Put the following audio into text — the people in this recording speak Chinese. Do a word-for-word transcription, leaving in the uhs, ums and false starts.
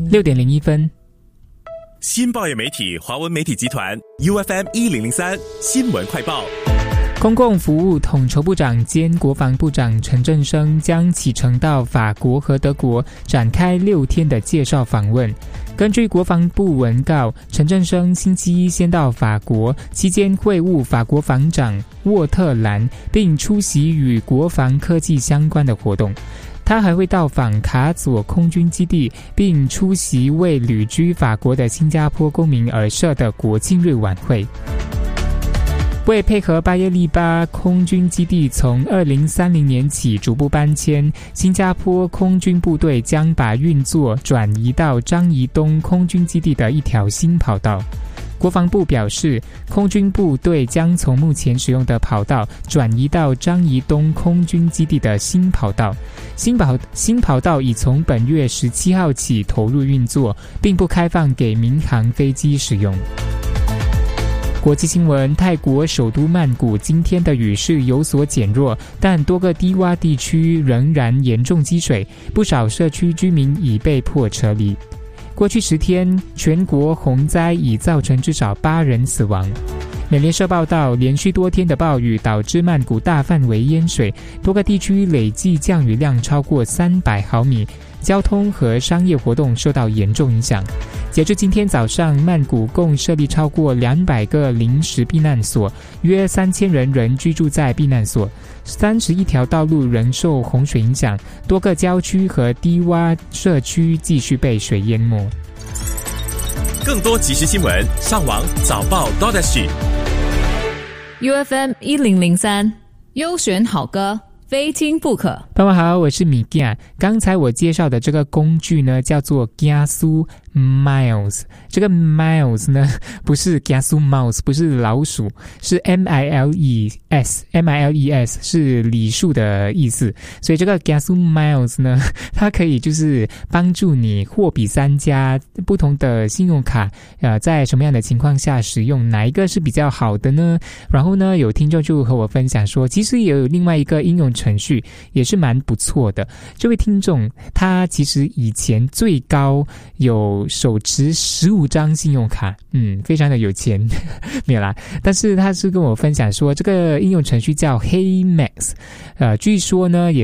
六点零一分。 新报业媒体华文媒体集团 U F M 一零零三新闻快报。 公共服务统筹部长兼国防部长陈振声将启程到法国和德国展开六天的介绍访问。根据国防部文告，陈振声星期一先到法国，期间会晤法国防长沃特兰，并出席与国防科技相关的活动。他还会到访卡佐空军基地，并出席为旅居法国的新加坡公民而设的国庆日晚会。为配合巴耶利巴空军基地从二零三零年起逐步搬迁，新加坡空军部队将把运作转移到樟宜东空军基地的一条新跑道。国防部表示，空军部队将从目前使用的跑道转移到樟宜东空军基地的新跑道。新跑新跑道已从本月十七号起投入运作，并不开放给民航飞机使用。国际新闻，泰国首都曼谷今天的雨势有所减弱，但多个低洼地区仍然严重积水，不少社区居民已被迫撤离。过去十天，全国洪灾已造成至少八人死亡。美联社报道，连续多天的暴雨导致曼谷大范围淹水，多个地区累计降雨量超过三百毫米，交通和商业活动受到严重影响。截至今天早上，曼谷共设立超过两百个临时避难所，约三千人仍居住在避难所。三十一条道路仍受洪水影响，多个郊区和低洼社区继续被水淹没。 更多即时新闻，上网早报 .sg。 U F M 一零零三优选好歌，非听不可。 傍晚好，我是米健。刚才我介绍的这个工具呢，叫做 Gasu Miles。这个 Miles 呢，不是 Gasu Mouse， 不是老鼠，是 M I L E S。M I L E S 是礼数的意思，所以这个 Gasu Miles 呢，它可以就是帮助你货比三家，不同的信用卡，呃，在什么样的情况下使用，哪一个是比较好的呢？然后呢，有听众就和我分享说，其实也有另外一个应用程序，也是蛮不错的。这位听众他其实以前最高有手持十五张信用卡，嗯，非常的有钱，没有啦。但是他是跟我分享说，这个应用程序叫 Hey Max， 呃，据说呢也